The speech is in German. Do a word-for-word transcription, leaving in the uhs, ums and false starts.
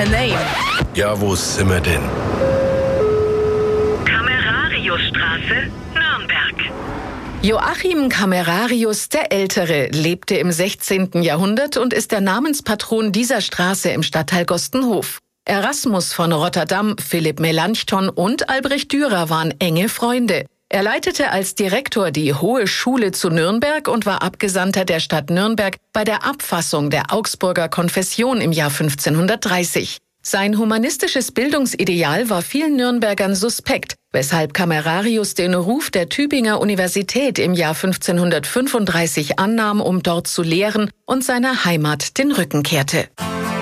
a name. Ja, wo sind wir denn? Camerariusstraße, Nürnberg. Joachim Camerarius der Ältere lebte im sechzehnten Jahrhundert und ist der Namenspatron dieser Straße im Stadtteil Gostenhof. Erasmus von Rotterdam, Philipp Melanchthon und Albrecht Dürer waren enge Freunde. Er leitete als Direktor die Hohe Schule zu Nürnberg und war Abgesandter der Stadt Nürnberg bei der Abfassung der Augsburger Konfession im Jahr fünfzehnhundertdreißig. Sein humanistisches Bildungsideal war vielen Nürnbergern suspekt, weshalb Camerarius den Ruf der Tübinger Universität im Jahr fünfzehnhundertfünfunddreißig annahm, um dort zu lehren und seiner Heimat den Rücken kehrte.